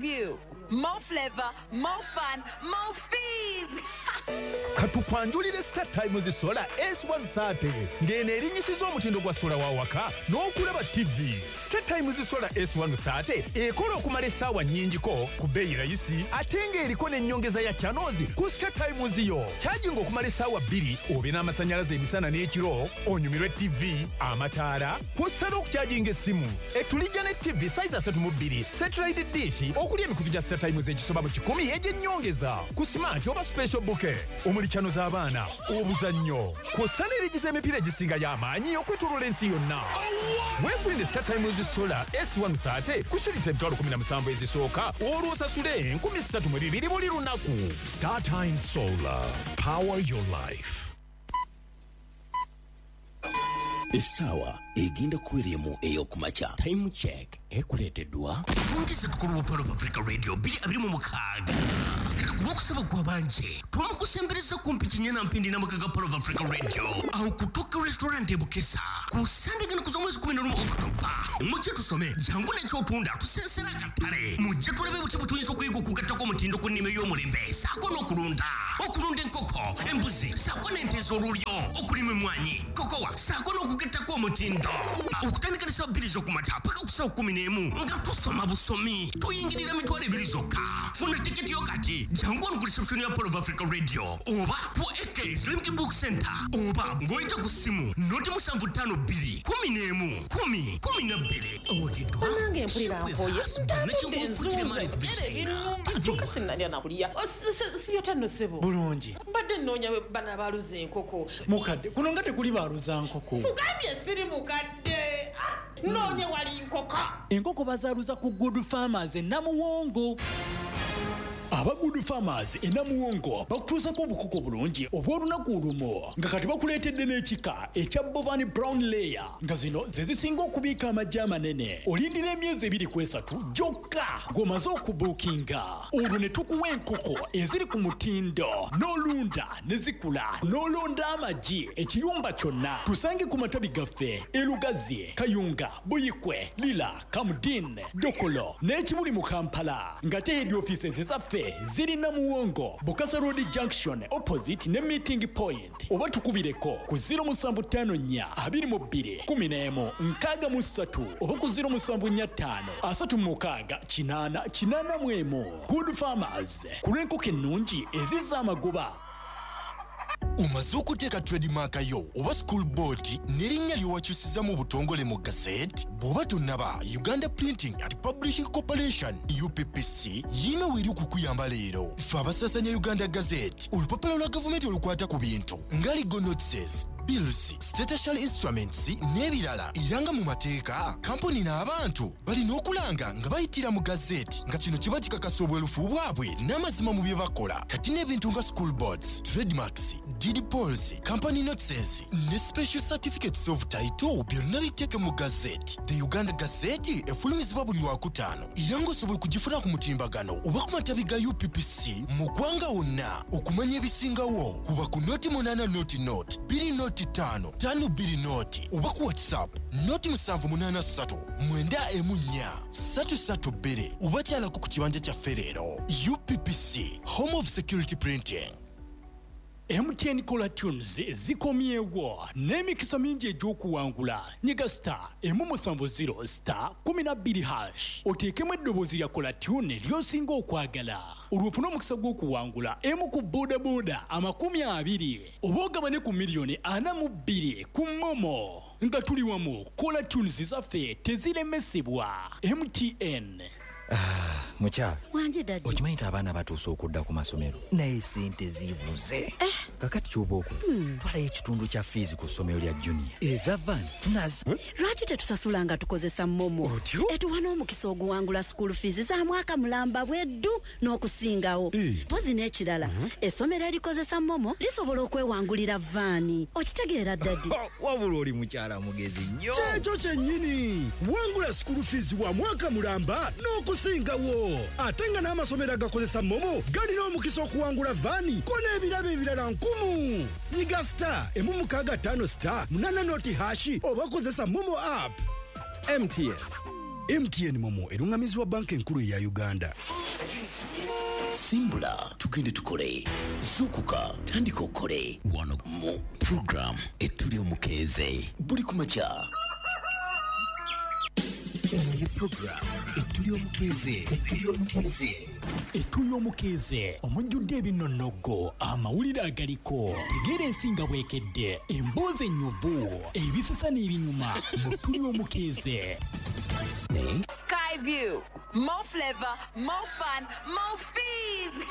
you. More flavor, more fun, more fees. Katukwanjulire Star Times Solar S130 ngene erinyisiza omutindo gwa sola wa waka n'okulaba TV. Star Times Solar S130 ekola okumala essaawa nnyingiko ku bbeeyi rayisi ate ng'eriko n'ennyongeza ya channels ku Star Times yo. Charging okumala essaawa 2 obe n'amasannyalaze emisana n'ekiro onyumirwe TV, amataala, kw'ossa n'okucharginga essimu. Etulijja ne TV size 32 satellite dish okuli emikutu gya Star Times egisoba mu 10 egy'ennyongeza ku smart oba special bouquet. Omulichano z'abaana, obuzannyo, kw'ossa n'erigiza emipiira egisinga y'amaanyi okwetooloola ensi yonna. Weefunire Star Times Solar S130 ku shillings 17,000 ezisooka olw'osasule 3,200 buli lunaku. Star Times Solar. Power your life. Essaawa egenda kuweeremu ey'okumakya. Time check ekuleeteddwa fungisa tukulu wa Pearl of Africa Radio 226 katukulwokusaba kwa banje twamukusembereza kumpi kinyana mpindi na makaga Pearl of Africa Radio au kutoka restaurant ebukesa kusandagana kuza mwezi 11 Oktoba mujje tusome jangu n'ekyotunda tusensera katale mujje tulabe buti tuyinza okuyiga okugattako omutindo ku nnime y'omulembe saako n'okulunda enkoko embuzi saako n'ente ez'olulyo okulima emmwanyi kokowa saako n'okugattako omutindo okutandikanisa 2 z'okumata paka kusawo 11 nga tusoma busomi tuyingirira mitwalo 2 zokka funa tiketi yo kati jangu ku reception ya Pearl of Africa Radio oba ku AK Slim Book Center oba ngoita ku simu noti 752 11 10 12 ogitwa nange mpulira mpoye atuka sinalya nakulya sibyotano sebo bulungi mbadde nnoonya bana baluza enkoko mukadde kuno nga tekuli baluza nkoko mugambye siri mukadde noonye wali nkoko enkoko bazaaluza ku Good Farmers Namuwongo. Aba Good Farmers Namuwongo bakutuusako obukoko bulungi obw'olunaku olumu nga kati bakuleetedde n'ekika ekya Bovani Brown Layer nga zino ze zisinga okubiika amaggi amanene. Olindira emyezi 2-3 gyokka ng'omaze okubuukinga. Olwo ne tukuwa enkoko eziri ku mutindo n'olunda ne zikula n'olonda amaggi ekiyumba kyonna. Tusange ku matabi gaffe Elugazi, Kayunga, Buyikwe, Lila, Kamudin, Dokolo n'ekibuli mu Kampala ng'ate head offices ezaffe ziri Namuwongo, Bukasa Road Junction opposite ne meeting point. Oba tukubireko ku 0742-11-63 oba ku 0745-36-881. Good Farmers ku lw'enkoko ennungi ezizza amagoba. Umaze okuteeka trademark yo oba school board n'erinnya lyowakyusiza mu butongole mu gazette bw'oba tonnaba Uganda Printing and Publishing Corporation UPPC yino weri okukuyamba leero. Ffe abasasanya Uganda Gazette olupapula lwa gavumenti olukwata ku bintu nga legal notices, bills, statutory instruments n'ebirala era nga mu mateeka kampuni n'abantu balina okulanga nga bayitira mu gazette nga kino kiba kikakasa obwerufu bwabwe n'amazima mu bye bakola. Kati n'ebintu nga school boards, trademarks, deed polls, company notices ne special certificates of title byonna biteeke mu gazette. The Uganda Gazette efulumizibwa buli Lwakutaano era ng'osobola okugifuna ku mutimbagano oba ku matabi ga UPPC mu ggwanga wonna. Okumanya ebisingawo kuba ku noti 8 noti 2 noti 5 5 noti oba ku WhatsApp noti 783 914 oba kyalako ku kibanja kyaffe leero. UPPC, Home of Security Printing. MTN Color Tunes zikomyewo n'emikisa mingi egy'okuwangula. Nyiga *170*12# oteekemu eddoboozi lya Color Tune ly'osinga okwagala. Olwofuna omukisa gw'okuwangula emu ku bodaboda 20 oba ogabane ku miliyoni 42 ku Momo. Nga tuli wamu Color Tunes zaffe teziremesebwa. MTN. Mukyala wanje dadi okimanyi nti abaana batuuse okudda ku masomero naye sente zibuze kakati ky'oba okola twalayo ekitundu kya fiizi ku ssomero lya junior eza van tunazi lwaki tetusasula nga tukozesa Momo etuwa n'omukisa oguwangula school fees za mwaka mulamba bweddu n'okusingawo pozi n'ekirala essomero erikozesa Momo lisobola okwewangulira vaani okitegeera dadi wabula oli mukyala mugezi nnyo kyekyo kyennyini wangula school fees wa mwaka mulamba n'okusingawo ate nga n'amasomero agakozesa Momo galina omukisa okuwangula vaani ko n'ebirabo ebirala 1000. Nyiga *165*8 noti hashi oba kozesa Momo app. MTN MTN Momo erungamizibwa banka enkulu eya Uganda. Simbula tugende tukole. Zukuka tandika okole. Wano mu program etuli omukeeze. Buli kumakya. Eno program etuli omukeeze. Omujjudde ebinonnogo, amawulire agaliko, egere ensinga bwekedde, emboozi ennyuvu, ebisasa n'ebinyuma mu tuli omukeeze. Skyview, more flavor, more fun, more fees.